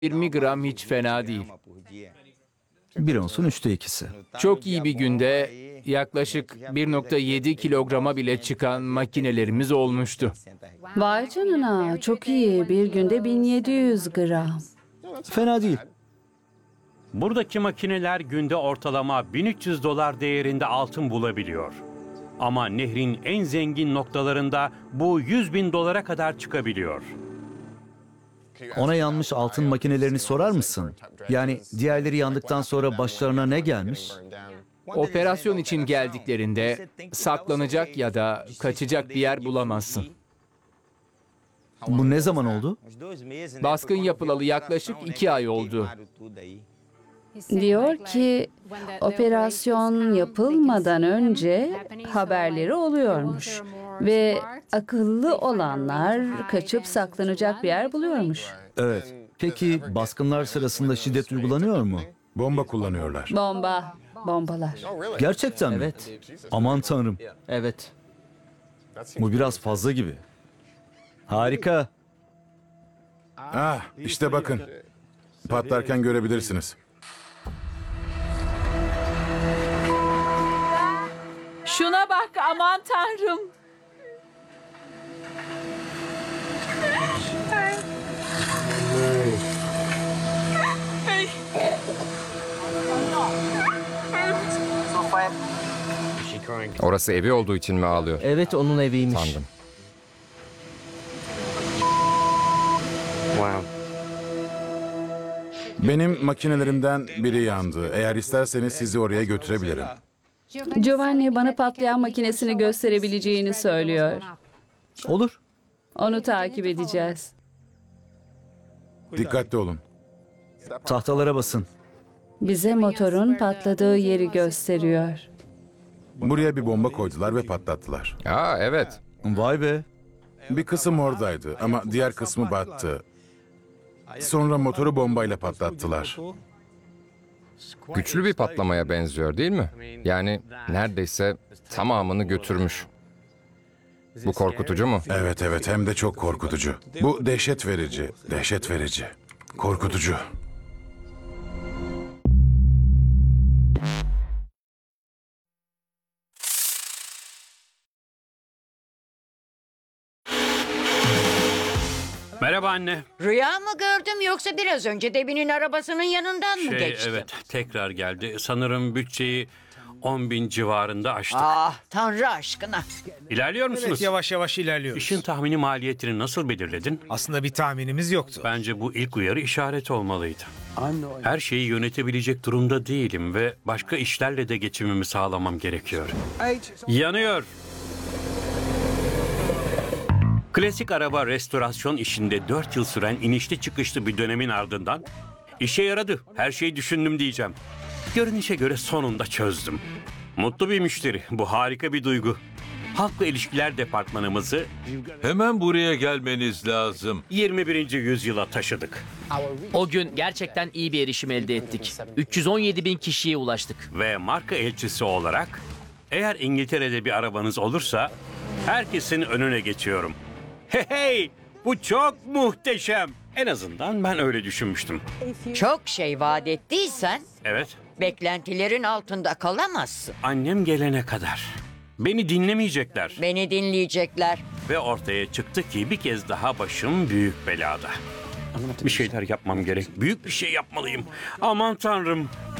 20 gram hiç fena değil. Bir onsun 2/3'ü. Çok iyi bir günde yaklaşık 1,7 kilograma bile çıkan makinelerimiz olmuştu. Vay canına, çok iyi. Bir günde 1700 gram. Fena değil. Buradaki makineler günde ortalama 1300 dolar değerinde altın bulabiliyor. Ama nehrin en zengin noktalarında bu 100 bin dolara kadar çıkabiliyor. Ona yanmış altın makinelerini sorar mısın? Yani diğerleri yandıktan sonra başlarına ne gelmiş? Operasyon için geldiklerinde saklanacak ya da kaçacak bir yer bulamazsın. Bu ne zaman oldu? Baskın yapılalı yaklaşık 2 ay oldu. Diyor ki operasyon yapılmadan önce haberleri oluyormuş. Ve akıllı olanlar kaçıp saklanacak bir yer buluyormuş. Evet. Peki baskınlar sırasında şiddet uygulanıyor mu? Bomba kullanıyorlar. Bombalar. Gerçekten mi? Evet. Aman tanrım. Evet. Bu biraz fazla gibi. Harika. Ah, işte bakın. Patlarken görebilirsiniz. Şuna bak, aman tanrım. Orası evi olduğu için mi ağlıyor? Evet, onun eviymiş. Sandım. Benim makinelerimden biri yandı. Eğer isterseniz sizi oraya götürebilirim. Giovanni bana patlayan makinesini gösterebileceğini söylüyor. Olur. Onu takip edeceğiz. Dikkatli olun. Tahtalara basın. Bize motorun patladığı yeri gösteriyor. Buraya bir bomba koydular ve patlattılar. Aa evet. Vay be. Bir kısım oradaydı ama diğer kısmı battı. Sonra motoru bombayla patlattılar. Güçlü bir patlamaya benziyor değil mi? Yani neredeyse tamamını götürmüş. Bu korkutucu mu? Evet evet, hem de çok korkutucu. Bu dehşet verici, dehşet verici. Korkutucu. Merhaba anne. Rüya mı gördüm yoksa biraz önce Debbie'nin arabasının yanından mı geçtim? Evet, tekrar geldi. Sanırım bütçeyi 10 bin civarında aştık. Ah, Tanrı aşkına. İlerliyor musunuz? Evet, yavaş yavaş ilerliyoruz. İşin tahmini maliyetini nasıl belirledin? Aslında bir tahminimiz yoktu. Bence bu ilk uyarı işareti olmalıydı. Her şeyi yönetebilecek durumda değilim ve başka işlerle de geçimimi sağlamam gerekiyor. Yanıyor. Klasik araba restorasyon işinde 4 yıl süren inişli çıkışlı bir dönemin ardından işe yaradı. Her şeyi düşündüm diyeceğim. Görünüşe göre sonunda çözdüm. Mutlu bir müşteri. Bu harika bir duygu. Halkla İlişkiler Departmanımızı Hemen buraya gelmeniz lazım. 21. yüzyıla taşıdık. O gün gerçekten iyi bir erişim elde ettik. 317 bin kişiye ulaştık. Ve marka elçisi olarak eğer İngiltere'de bir arabanız olursa herkesin önüne geçiyorum. Hey hey! Bu çok muhteşem. En azından ben öyle düşünmüştüm. Çok şey vaat ettiysen Evet, beklentilerin altında kalamazsın. annem gelene kadar. Beni dinlemeyecekler. Beni dinleyecekler. Ve ortaya çıktı ki bir kez daha başım büyük belada. Bir şeyler yapmam gerek. Büyük bir şey yapmalıyım. Aman tanrım.